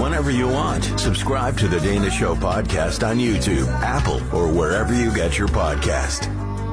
whenever you want. Subscribe to The Dana Show podcast on YouTube, Apple, or wherever you get your podcast.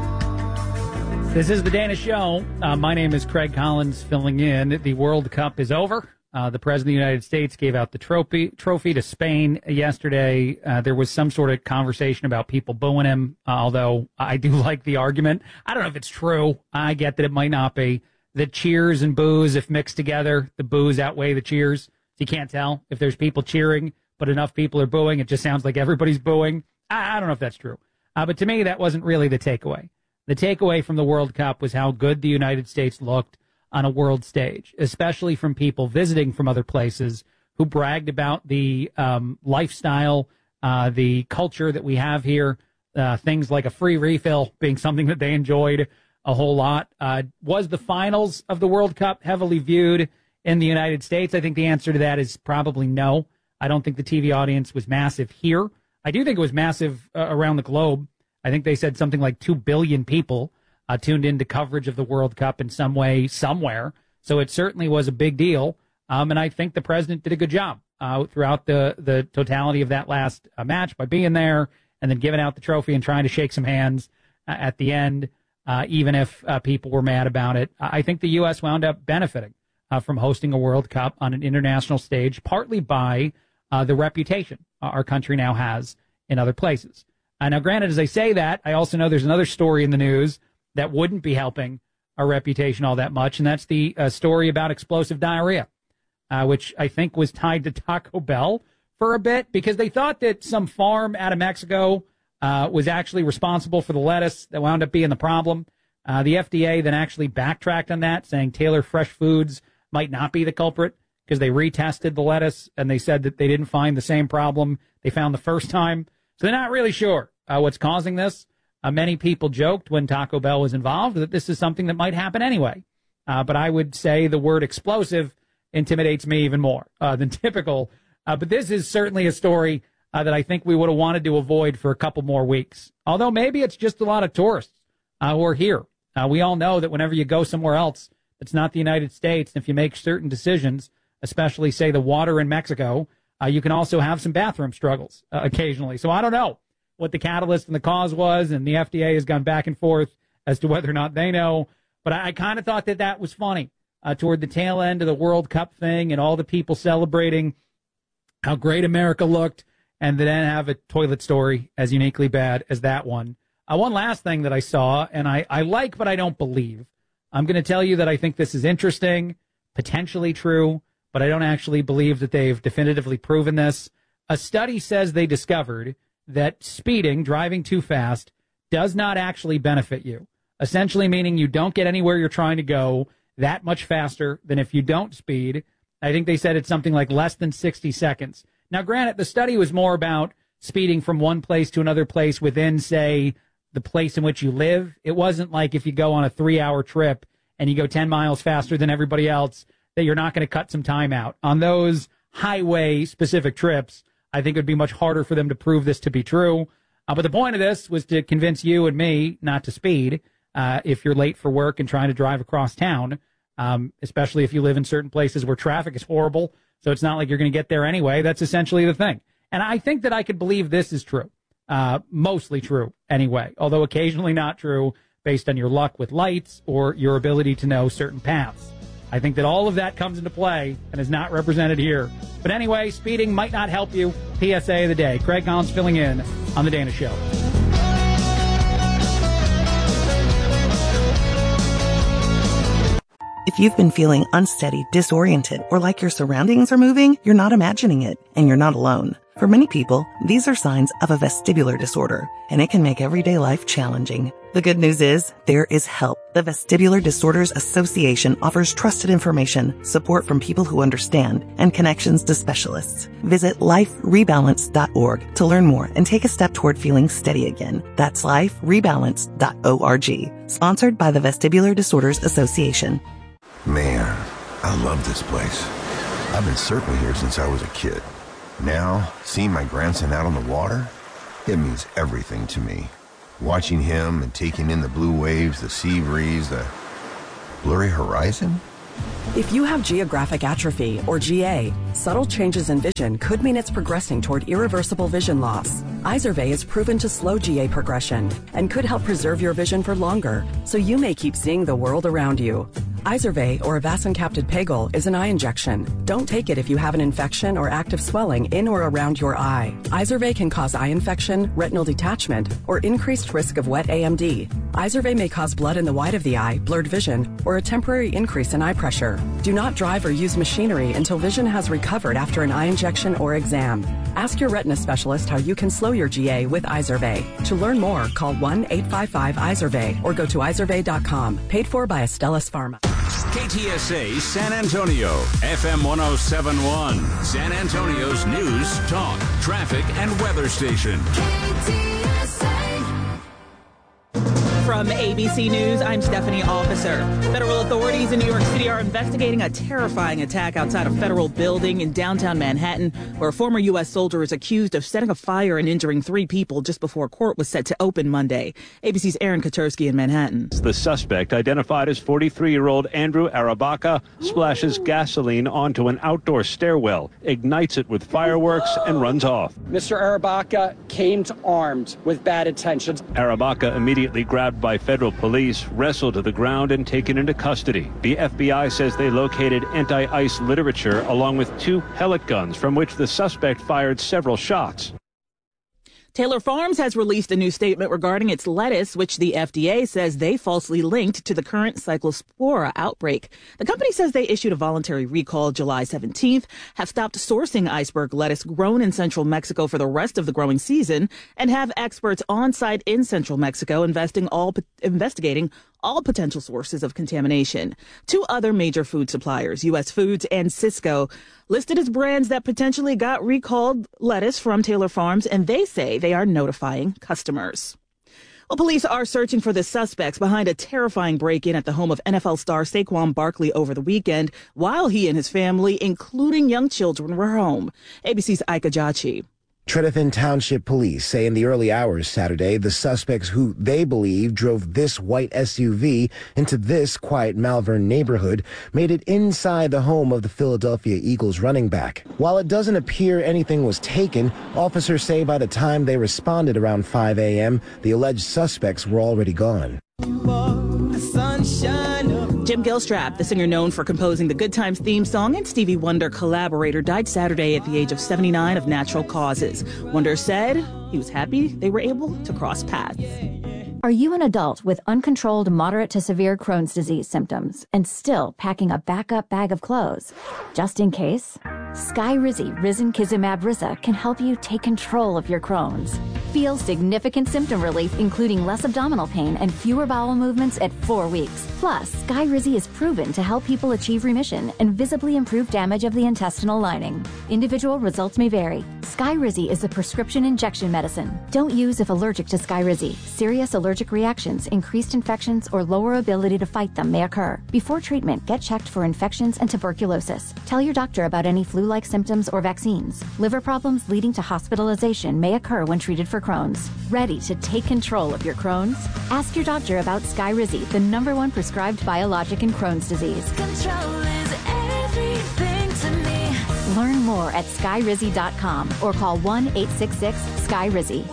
This is The Dana Show. My name is Craig Collins, filling in. The World Cup is over. The President of the United States gave out the trophy to Spain yesterday. There was some sort of conversation about people booing him, although I do like the argument. I don't know if it's true. I get that it might not be. The cheers and boos, if mixed together, the boos outweigh the cheers. You can't tell if there's people cheering, but enough people are booing. It just sounds like everybody's booing. I don't know if that's true. But to me, that wasn't really the takeaway. The takeaway from the World Cup was how good the United States looked on a world stage, especially from people visiting from other places who bragged about the lifestyle, the culture that we have here, things like a free refill being something that they enjoyed a whole lot. Was the finals of the World Cup heavily viewed in the United States? I think the answer to that is probably no. I don't think the TV audience was massive here. I do think it was massive around the globe. I think they said something like 2 billion people tuned into coverage of the World Cup in some way, somewhere. So it certainly was a big deal. And I think the president did a good job throughout the totality of that last match by being there and then giving out the trophy and trying to shake some hands at the end, even if people were mad about it. I think the U.S. wound up benefiting from hosting a World Cup on an international stage, partly by the reputation our country now has in other places. Now, granted, as I say that, I also know there's another story in the news that wouldn't be helping our reputation all that much, and that's the story about explosive diarrhea, which I think was tied to Taco Bell for a bit because they thought that some farm out of Mexico was actually responsible for the lettuce that wound up being the problem. The FDA then actually backtracked on that, saying Taylor Fresh Foods might not be the culprit because they retested the lettuce and they said that they didn't find the same problem they found the first time. So they're not really sure what's causing this. Many people joked when Taco Bell was involved that this is something that might happen anyway. But I would say the word explosive intimidates me even more than typical. But this is certainly a story that I think we would have wanted to avoid for a couple more weeks. Although maybe it's just a lot of tourists who are here. We all know that whenever you go somewhere else that's not the United States, if you make certain decisions, especially, say, the water in Mexico, you can also have some bathroom struggles occasionally. So I don't know what the catalyst and the cause was, and the FDA has gone back and forth as to whether or not they know. But I kind of thought that was funny toward the tail end of the World Cup thing and all the people celebrating how great America looked, and then have a toilet story as uniquely bad as that one. One last thing that I saw, and I like but I don't believe. I'm going to tell you that I think this is interesting, potentially true, but I don't actually believe that they've definitively proven this. A study says they discovered that speeding, driving too fast, does not actually benefit you. Essentially meaning you don't get anywhere you're trying to go that much faster than if you don't speed. I think they said it's something like less than 60 seconds. Now, granted, the study was more about speeding from one place to another place within, say, the place in which you live. It wasn't like if you go on a 3-hour trip and you go 10 miles faster than everybody else, that you're not going to cut some time out. On those highway-specific trips, I think it would be much harder for them to prove this to be true. But the point of this was to convince you and me not to speed if you're late for work and trying to drive across town, especially if you live in certain places where traffic is horrible. So it's not like you're going to get there anyway. That's essentially the thing. And I think that I could believe this is true, mostly true anyway, although occasionally not true based on your luck with lights or your ability to know certain paths. I think that all of that comes into play and is not represented here. But anyway, speeding might not help you. PSA of the day. Craig Collins filling in on The Dana Show. If you've been feeling unsteady, disoriented, or like your surroundings are moving, you're not imagining it, and you're not alone. For many people, these are signs of a vestibular disorder, and it can make everyday life challenging. The good news is, there is help. The Vestibular Disorders Association offers trusted information, support from people who understand, and connections to specialists. Visit liferebalance.org to learn more and take a step toward feeling steady again. That's liferebalance.org. Sponsored by the Vestibular Disorders Association. Man, I love this place. I've been surfing here since I was a kid. Now, seeing my grandson out on the water, it means everything to me. Watching him and taking in the blue waves, the sea breeze, the blurry horizon, If you have geographic atrophy, or GA, subtle changes in vision could mean it's progressing toward irreversible vision loss. Izervay is proven to slow GA progression and could help preserve your vision for longer, so you may keep seeing the world around you. Izervay, or avacincaptad pegol, is an eye injection. Don't take it if you have an infection or active swelling in or around your eye. Izervay can cause eye infection, retinal detachment, or increased risk of wet AMD. Izervay may cause blood in the white of the eye, blurred vision, or a temporary increase in eye pressure. Do not drive or use machinery until vision has recovered after an eye injection or exam. Ask your retina specialist how you can slow your GA with Izervay. To learn more, call 1-855-IZERVAY or go to izervay.com. Paid for by Astellas Pharma. KTSA San Antonio, FM 107.1, San Antonio's news, talk, traffic, and weather station. From ABC News, I'm Stephanie Officer. Federal authorities in New York City are investigating a terrifying attack outside a federal building in downtown Manhattan, where a former U.S. soldier is accused of setting a fire and injuring 3 people just before court was set to open Monday. ABC's Aaron Katersky in Manhattan. The suspect, identified as 43-year-old Andrew Arabaka, splashes gasoline onto an outdoor stairwell, ignites it with fireworks, and runs off. Mr. Arabaka came armed with bad intentions. Arabaka immediately grabbed by federal police, wrestled to the ground, and taken into custody. The FBI says they located anti-ICE literature along with 2 pellet guns from which the suspect fired several shots. Taylor Farms has released a new statement regarding its lettuce, which the FDA says they falsely linked to the current Cyclospora outbreak. The company says they issued a voluntary recall July 17th, have stopped sourcing iceberg lettuce grown in central Mexico for the rest of the growing season, and have experts on site in central Mexico investigating all potential sources of contamination. 2 other major food suppliers, U.S. Foods and Sysco, listed as brands that potentially got recalled lettuce from Taylor Farms, and they say they are notifying customers. Well, police are searching for the suspects behind a terrifying break-in at the home of NFL star Saquon Barkley over the weekend, while he and his family, including young children, were home. ABC's Ika Jachi. Tredyffin Township Police say in the early hours Saturday, the suspects who they believe drove this white SUV into this quiet Malvern neighborhood made it inside the home of the Philadelphia Eagles running back. While it doesn't appear anything was taken, officers say by the time they responded around 5 a.m., the alleged suspects were already gone. Jim Gilstrap, the singer known for composing the Good Times theme song and Stevie Wonder collaborator, died Saturday at the age of 79 of natural causes. Wonder said he was happy they were able to cross paths. Are you an adult with uncontrolled moderate to severe Crohn's disease symptoms and still packing a backup bag of clothes? Just in case, Skyrizi Risankizumab Risa can help you take control of your Crohn's. Feel significant symptom relief, including less abdominal pain and fewer bowel movements at 4 weeks. Plus, Skyrizi is proven to help people achieve remission and visibly improve damage of the intestinal lining. Individual results may vary. Skyrizi is a prescription injection medicine. Don't use if allergic to Skyrizi. Serious allergic reactions, increased infections, or lower ability to fight them may occur. Before treatment, get checked for infections and tuberculosis. Tell your doctor about any flu-like symptoms or vaccines. Liver problems leading to hospitalization may occur when treated for Crohn's. Ready to take control of your Crohn's? Ask your doctor about Skyrizi, the #1 prescribed biologic in Crohn's disease. Control is everything to me. Learn more at skyrizi.com or call 1-866-SKYRIZI.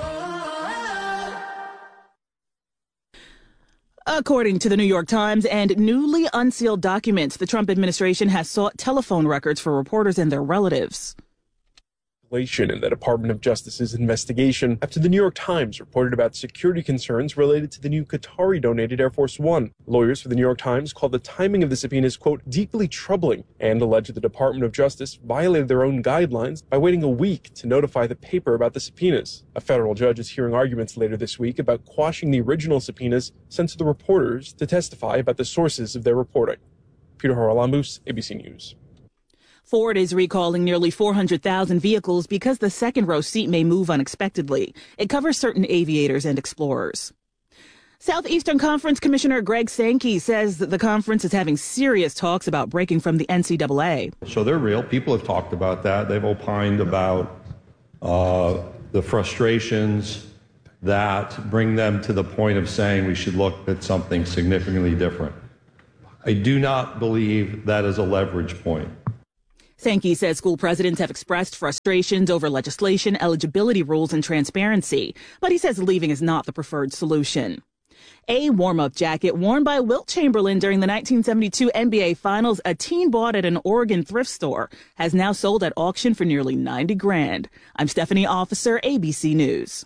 According to the New York Times and newly unsealed documents, the Trump administration has sought telephone records for reporters and their relatives. In the Department of Justice's investigation after the New York Times reported about security concerns related to the new Qatari-donated Air Force One. Lawyers for the New York Times called the timing of the subpoenas, quote, deeply troubling, and alleged the Department of Justice violated their own guidelines by waiting a week to notify the paper about the subpoenas. A federal judge is hearing arguments later this week about quashing the original subpoenas sent to the reporters to testify about the sources of their reporting. Peter Haralambous, ABC News. Ford is recalling nearly 400,000 vehicles because the second-row seat may move unexpectedly. It covers certain aviators and explorers. Southeastern Conference Commissioner Greg Sankey says that the conference is having serious talks about breaking from the NCAA. So they're real. People have talked about that. They've opined about the frustrations that bring them to the point of saying we should look at something significantly different. I do not believe that is a leverage point. Sankey says school presidents have expressed frustrations over legislation, eligibility rules, and transparency, but he says leaving is not the preferred solution. A warm-up jacket worn by Wilt Chamberlain during the 1972 NBA Finals, a teen bought at an Oregon thrift store, has now sold at auction for nearly $90,000. I'm Stephanie Officer, ABC News.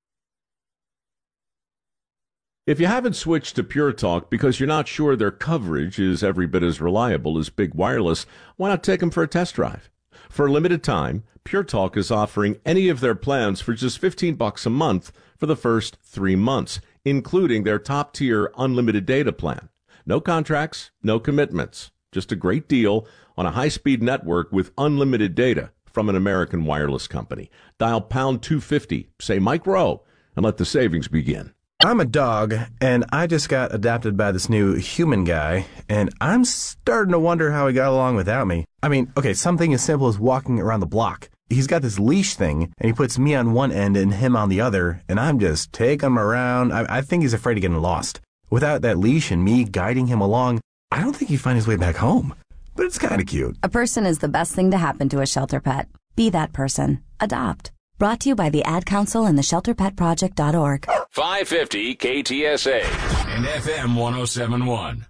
If you haven't switched to Pure Talk because you're not sure their coverage is every bit as reliable as Big Wireless, why not take them for a test drive? For a limited time, Pure Talk is offering any of their plans for just $15 a month for the first 3 months, including their top-tier unlimited data plan. No contracts, no commitments. Just a great deal on a high-speed network with unlimited data from an American wireless company. Dial pound 250, say Mike Rowe, and let the savings begin. I'm a dog, and I just got adopted by this new human guy, and I'm starting to wonder how he got along without me. I mean, okay, something as simple as walking around the block. He's got this leash thing, and he puts me on one end and him on the other, and I'm just taking him around. I think he's afraid of getting lost. Without that leash and me guiding him along, I don't think he'd find his way back home. But it's kind of cute. A person is the best thing to happen to a shelter pet. Be that person. Adopt. Brought to you by the Ad Council and the ShelterPetProject.org. 550 KTSA and FM 107.1.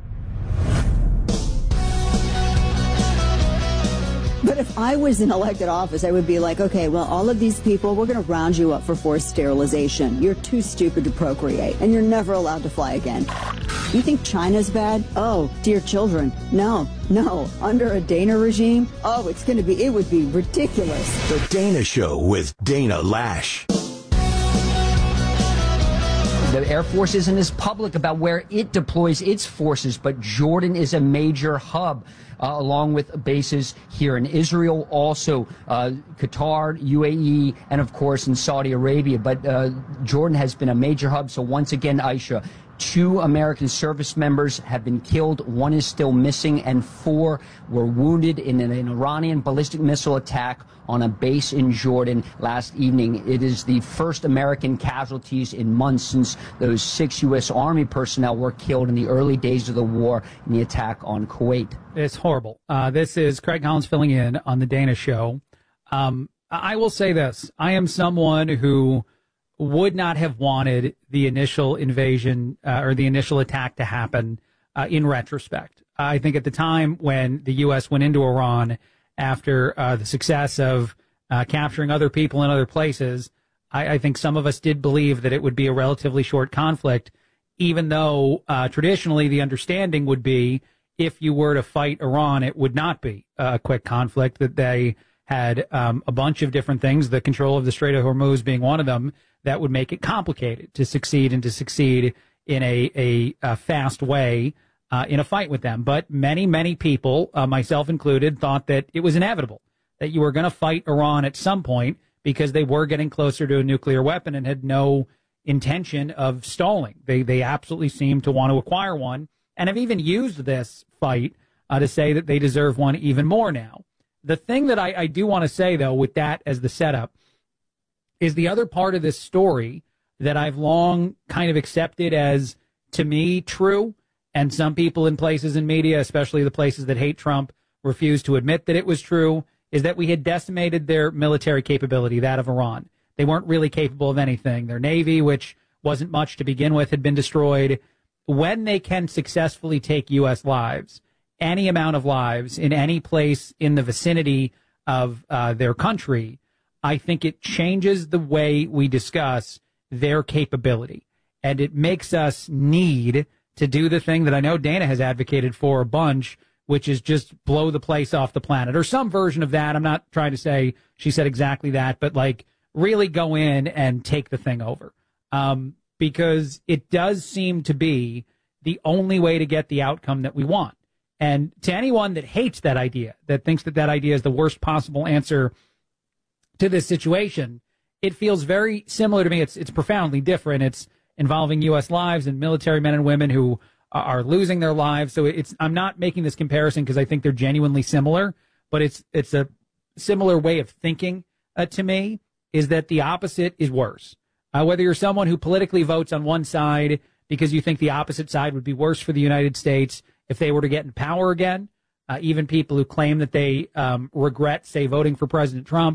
But if I was in elected office, I would be like, okay, well, all of these people, we're going to round you up for forced sterilization. You're too stupid to procreate, and you're never allowed to fly again. You think China's bad? Oh, dear children. No. Under a Dana regime? Oh, it would be ridiculous. The Dana Show with Dana Lash. The Air Force isn't as public about where it deploys its forces, but Jordan is a major hub, along with bases here in Israel, also Qatar, UAE, and of course in Saudi Arabia. But Jordan has been a major hub. So once again, Aisha, 2 American service members have been killed. 1 is still missing, and 4 were wounded in an Iranian ballistic missile attack on a base in Jordan last evening. It is the first American casualties in months since those 6 U.S. Army personnel were killed in the early days of the war in the attack on Kuwait. It's horrible. This is Craig Collins filling in on the Dana Show. I will say this. I am someone who would not have wanted the initial invasion or the initial attack to happen in retrospect. I think at the time when the U.S. went into Iran after the success of capturing other people in other places, I think some of us did believe that it would be a relatively short conflict, even though traditionally the understanding would be if you were to fight Iran, it would not be a quick conflict, that they had a bunch of different things, the control of the Strait of Hormuz being one of them, that would make it complicated to succeed in a fast way in a fight with them. But many people, myself included, thought that it was inevitable, that you were going to fight Iran at some point because they were getting closer to a nuclear weapon and had no intention of stalling. They absolutely seemed to want to acquire one and have even used this fight to say that they deserve one even more now. The thing that I do want to say, though, with that as the setup, is the other part of this story that I've long kind of accepted as, to me, true, and some people in places in media, especially the places that hate Trump, refuse to admit that it was true, is that we had decimated their military capability, that of Iran. They weren't really capable of anything. Their navy, which wasn't much to begin with, had been destroyed. When they can successfully take U.S. lives, any amount of lives in any place in the vicinity of their country, I think it changes the way we discuss their capability. And it makes us need to do the thing that I know Dana has advocated for a bunch, which is just blow the place off the planet, or some version of that. I'm not trying to say she said exactly that, but like really go in and take the thing over. Because it does seem to be the only way to get the outcome that we want. And to anyone that hates that idea, that thinks that that idea is the worst possible answer to this situation, it feels very similar to me. It's profoundly different. It's involving U.S. lives and military men and women who are losing their lives. So I'm not making this comparison because I think they're genuinely similar, but it's a similar way of thinking to me, is that the opposite is worse. Whether you're someone who politically votes on one side because you think the opposite side would be worse for the United States, if they were to get in power again. Even people who claim that they regret, say, voting for President Trump